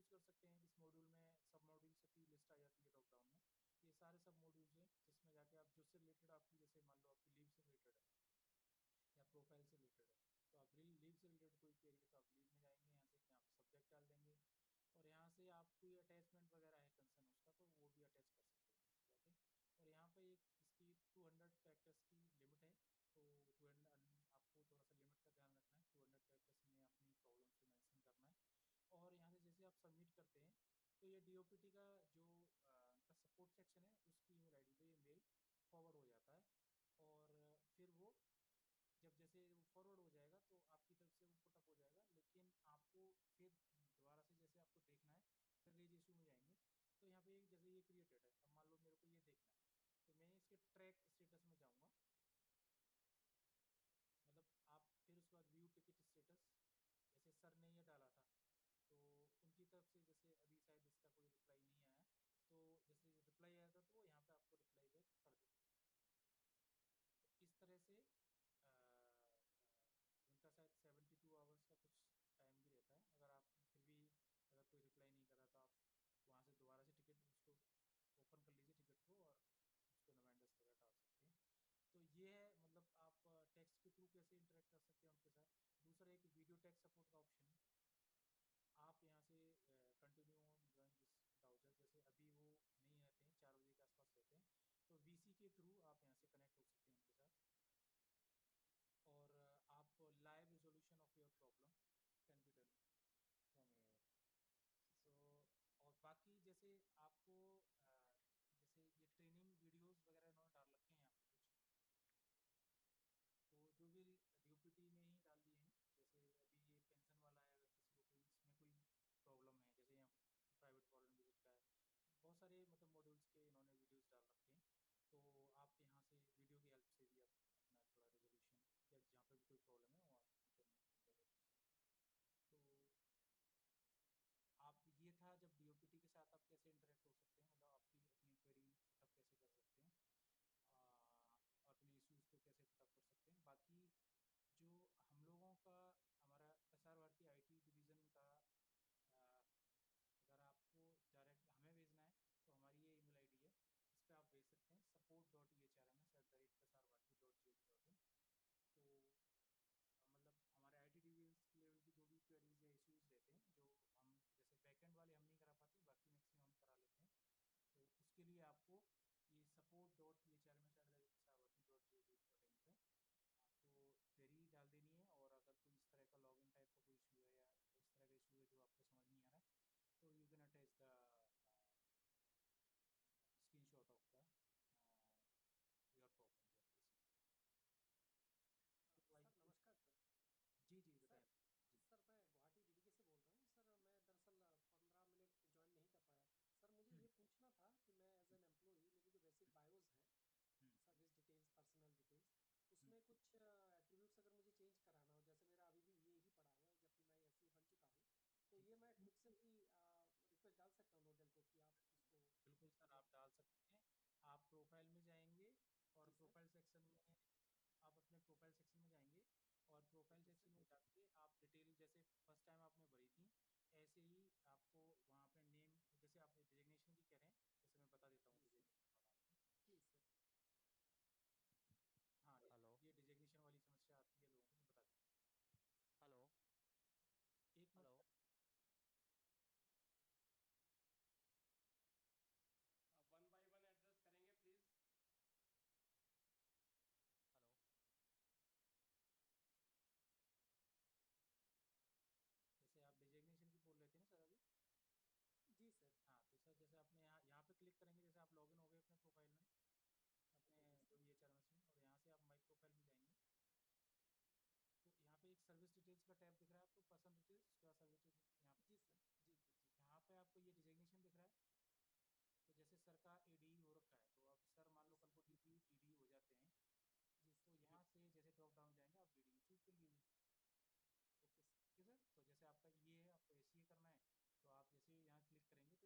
Use कर सकते हैं। इस मॉड्यूल में सब मॉड्यूल्स की लिस्ट आ जाती है ड्रॉप डाउन में। ये सारे सब मॉड्यूल्स हैं जिसमें जाके आप जो से रिलेटेड आपकी, जैसे मान लो आपकी लीव से रिलेटेड है या प्रोफाइल से रिलेटेड है, तो आप लीव से रिलेटेड कोई क्वेरी है तो आप लीव में जाएंगे, यहाँ पे सब्जेक्ट डाल देंगे, और यहाँ से आप कोई अटैचमेंट वगैरह है कंसर्न उसका तो वो भी अटैच कर सकते हैं यहाँ से जाके। और यहाँ पे एक इसकी 200 कैरेक्टर्स की लिमिट है, तो 200 आपको थोड़ा सा लिमिट का ध्यान रखना है। 200 कैरेक्टर्स में अपनी प्रॉब्लम्स को मेंशन करना है। और यहाँ से जैसे आप सबमिट करते हैं तो ये डीओपीटी का जो उनका सपोर्ट सेक्शन है उसकी ईमेल आईडी पे ये मेल फॉरवर्ड हो जाता है। और फिर वो जब जैसे वो फॉरवर्ड हो जाएगा तो आपकी तरफ से वो पुटअप हो जाएगा, लेकिन आपको फिर दोबारा से जैसे आपको देखना है, फिर रेज इशू में जाएंगे। तो यहाँ पे जैसे ये क्रिएटेड है, अब मान लो मेरे को ये देखना है, तो मैं इसके ट्रैक स्टेटस में जाऊँगा, मतलब आप फिर उसके बाद व्यू टिकट स्टेटस, जैसे सर ने ये डाला था तो उनकी तरफ से जैसे अभी शायद इसका कोई रिप्लाई नहीं आया, तो जैसे रिप्लाई आएगा तो वो यहाँ पे आपको रिप्लाई बैक कर देगा। तो इस तरह से उनका शायद 72 आवर्स का कुछ टाइम भी रहता है। अगर आप फिर भी अगर कोई रिप्लाई नहीं करा तो आप वहाँ से दोबारा से टिकट उसको ओपन कर लीजिए टिकट को, और उसको रिमाइंडर्स वगैरह डाल सकते हैं। तो ये है, मतलब आप टेक्स्ट के थ्रू कैसे इंटरेक्ट कर सकते हैं उनके साथ। दूसरा एक वीडियो टेक्स्ट सपोर्ट का ऑप्शन है। आप यहाँ से कंटिन्यू ज्वाइन दिस ब्राउजर, जैसे अभी वो नहीं रहते हैं, 4 बजे के आसपास रहते हैं, तो वीसी के थ्रू आप यहाँ से कनेक्ट हो सकते हैं उनके साथ। और आप live resolution of your problem can be done from air. सो और बाकी जैसे आपको जैसे ये ट्रेनिंग वीडियोस वगैरह इन्होंने डाल रखे हैं यहाँ पे कुछ, तो जो भी डीओपीटी में ही डाल दिए हैं। जैसे अभी ये पेंशन वाला है, अगर किसी को कोई इसमें कोई प्रॉब्लम है, जैसे यहाँ प्राइवेट फॉरेन विजिट का है, बहुत सारे मतलब मॉड्यूल्स के इन्होंने वीडियोस डाल रखे हैं। तो आप यहाँ से वीडियो की हेल्प से भी आप अपना थोड़ा रेजोल्यूशन या जहाँ पे भी कोई प्रॉब्लम है वो आप कैन गेट इट। तो आप ये था जब डीओपीटी के साथ आप कैसे इंटरेक्ट हो सकते हैं, मतलब आपकी अपनी क्वेरी पुटअप कैसे कर सकते हैं, और अपने इश्यूज को कैसे पुटअप कर सकते हैं। बाकी जो हम लोगों का, हमारा प्रसार भारती आईटी डिवीज़न का, अगर आपको डायरेक्ट हमें भेजना है तो हमारी ये ईमेल आईडी है, इस पर आप भेज सकते हैं support.ehrms@प्रसारभारती.gov.in। तो मतलब हमारे आईटी डिवीजन लेवल की जो भी क्वेरीज या इश्यूज रहते हैं, जो हम जैसे बैकएंड वाले हम नहीं करा पाते, बाकी मैक्सिमम हम करा लेते हैं, तो उसके लिए आपको ये support.ehrms@प्रसारभारती.gov.in पे आपको क्वेरी डाल देनी है। और अगर कोई इस तरह का लॉगिन टाइप का कोई इशू है या इस तरह का इशू है जो आपको समझ नहीं आ रहा है, तो you can attach the screenshot of the your problem you are facing. तो आई सर थिंक, नमस्कार सर। जी जी सर बताएं। जी सर मैं गुवाहाटी डीडीके से बोल रहा हूँ सर। मैं दरअसल 15 मिनट ज्वाइन नहीं कर पाया। सर मुझे हम्म ये पूछना था कि मैं एज एन एम्प्लॉई मेरी जो बेसिक बायोस हैं, हम्म सर्विस डिटेल्स, पर्सनल डिटेल्स, हम्म उसमें कुछ एट्रीब्यूट्स अगर मुझे चेंज कराना हो, जैसे मेरा अभी भी ये ही पड़ा हुआ है जबकि मैं एसई बन चुका हूँ, तो ठीक ये है, मैं खुद से ही रिक्वेस्ट डाल सकता हूँ नोडेल को कि आप इसको बिल्कुल सर मुझे। आप डाल सकते हैं। आप प्रोफाइल में जाएंगे, और जी सर। प्रोफाइल सेक्शन में आप अपने प्रोफाइल सेक्शन में जाएंगे, और प्रोफाइल ओके सर। सेक्शन में जाके आप डिटेल जैसे फर्स्ट टाइम आपने भरी थी, ऐसे ही आपको वहाँ अपने नेम, जैसे आप डिजिग्नेशन की कह रहे हैं, जैसे मैं बता देता हूँ जी सर। डिजिग्नेशन वाला आपको। Please sir. हाँ, हेलो। ये डिजिग्नेशन वाली समस्या आती है लोगों को, मैं बता देता हेलो। हूँ, एक minute hello. Sir. One by one address करेंगे प्लीज। हेलो। जैसे आप डिजिग्नेशन की बोल रहे थे ना सर अभी। जी सर। हाँ, तो सर जैसे आपने यहाँ पे क्लिक करेंगे, जैसे आप लॉगिन हो गए अपने प्रोफाइल में, अपने ओके जो सर। भी एचआरएमएस में, और यहाँ से आप माई प्रोफाइल में जाएंगे, तो यहाँ पे एक सर्विस डिटेल्स का टैब दिख रहा है आपको, पर्सन डिटेल्स, उसके बाद सर्विस डिटेल्स, यहाँ पे जी सर। जी जी जी। यहाँ पे आपको ये डिजिग्नेशन दिख रहा है। तो जैसे सर का एडीई हो रखा है, तो अब सर मान जी लो कल सर। को डीडी हो जाते हैं, जी तो सर। यहाँ से जैसे ड्रॉप डाउन जाएंगे आप डीडी चूज कर लीजिए। Okay sir. ठीक है सर, तो जैसे आपका ये है, आपको एसीए करना है, तो आप जैसे यहाँ क्लिक करेंगे तो